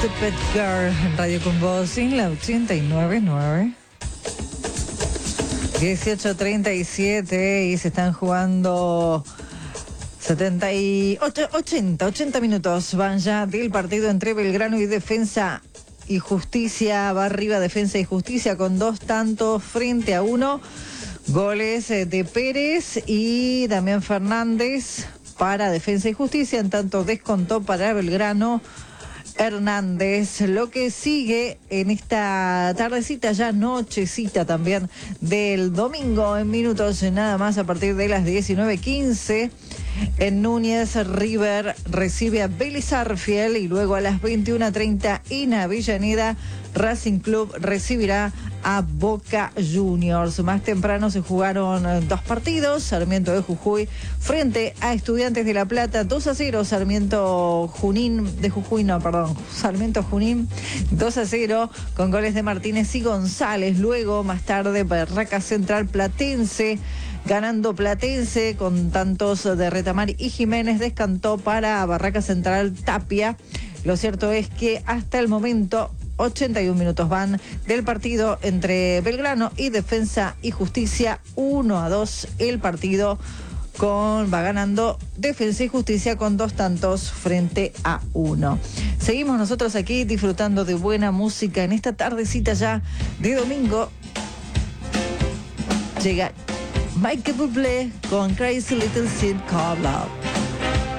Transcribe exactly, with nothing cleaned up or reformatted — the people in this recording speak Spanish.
Stupid Girl en Radio Con Vos en la ochenta y nueve punto nueve. dieciocho treinta y siete y se están jugando setenta y ocho, ochenta, ochenta minutos van ya del partido entre Belgrano y Defensa y Justicia. Va arriba Defensa y Justicia con dos tantos frente a uno. Goles de Pérez y Damián Fernández para Defensa y Justicia. En tanto descontó para Belgrano Hernández. Lo que sigue en esta tardecita, ya nochecita también del domingo, en minutos nada más, a partir de las diecinueve quince, en Núñez, River recibe a Vélez Arfiel, y luego a las veintiuna treinta en Avellaneda, Racing Club recibirá a Boca Juniors. Más temprano se jugaron dos partidos. Sarmiento de Jujuy frente a Estudiantes de La Plata, dos a cero. Sarmiento Junín de Jujuy, no, perdón, Sarmiento Junín, dos a cero, con goles de Martínez y González. Luego, más tarde, Barraca Central Platense, ganando Platense con tantos de Retamar y Jiménez. Descantó para Barraca Central Tapia. Lo cierto es que hasta el momento ochenta y un minutos van del partido entre Belgrano y Defensa y Justicia. uno a dos el partido, con va ganando Defensa y Justicia con dos tantos frente a uno. Seguimos nosotros aquí disfrutando de buena música en esta tardecita ya de domingo. Llega Michael Bublé con Crazy Little Thing Called Love.